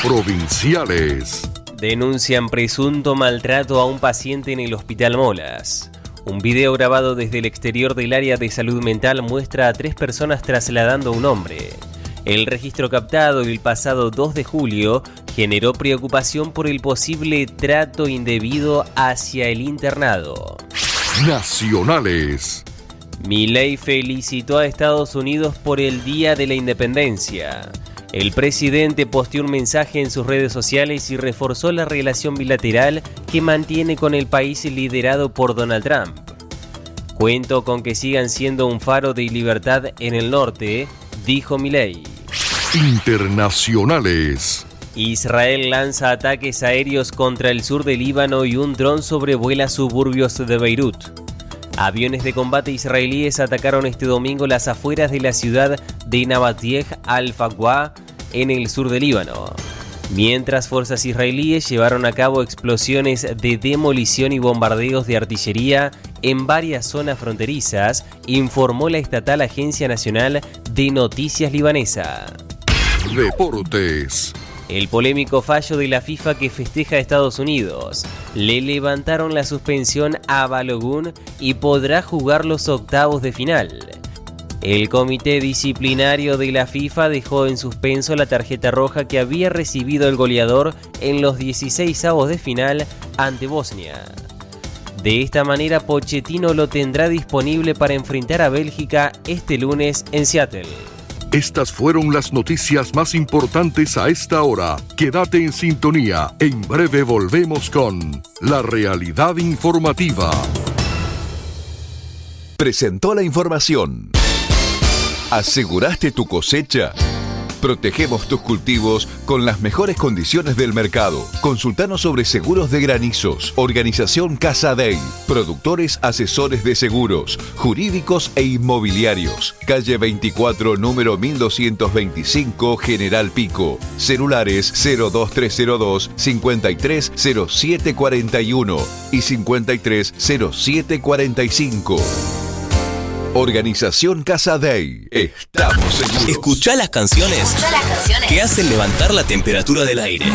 Provinciales. Denuncian presunto maltrato a un paciente en el Hospital Molas. Un video grabado desde el exterior del área de salud mental muestra a 3 personas trasladando a un hombre. El registro captado el pasado 2 de julio generó preocupación por el posible trato indebido hacia el internado. Nacionales. Milei felicitó a Estados Unidos por el Día de la Independencia. El presidente posteó un mensaje en sus redes sociales y reforzó la relación bilateral que mantiene con el país liderado por Donald Trump. Cuento con que sigan siendo un faro de libertad en el norte, dijo Milei. Internacionales. Israel lanza ataques aéreos contra el sur del Líbano y un dron sobrevuela suburbios de Beirut. Aviones de combate israelíes atacaron este domingo las afueras de la ciudad de Nabatieh al-Faqwa, en el sur del Líbano. Mientras fuerzas israelíes llevaron a cabo explosiones de demolición y bombardeos de artillería en varias zonas fronterizas, informó la estatal Agencia Nacional de Noticias Libanesa. Deportes. El polémico fallo de la FIFA que festeja a Estados Unidos. Le levantaron la suspensión a Balogun y podrá jugar los octavos de final. El comité disciplinario de la FIFA dejó en suspenso la tarjeta roja que había recibido el goleador en los 16avos de final ante Bosnia. De esta manera, Pochettino lo tendrá disponible para enfrentar a Bélgica este lunes en Seattle. Estas fueron las noticias más importantes a esta hora. Quédate en sintonía. En breve volvemos con La Realidad Informativa. Presentó la información. ¿Aseguraste tu cosecha? Protegemos tus cultivos con las mejores condiciones del mercado. Consultanos sobre seguros de granizos. Organización Casa Dey. Productores asesores de seguros, jurídicos e inmobiliarios. Calle 24, número 1225, General Pico. Celulares 02302 530741 y 530745. Organización Casa Dey. Estamos seguros. Escuchá las canciones que hacen levantar la temperatura del aire.